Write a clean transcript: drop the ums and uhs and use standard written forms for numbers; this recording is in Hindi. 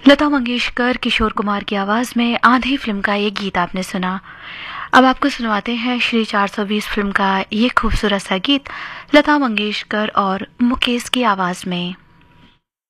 लता मंगेशकर, किशोर कुमार की आवाज में आंधी फिल्म का ये गीत आपने सुना। अब आपको सुनवाते हैं श्री 420 फिल्म का ये खूबसूरत सा गीत लता मंगेशकर और मुकेश की आवाज में।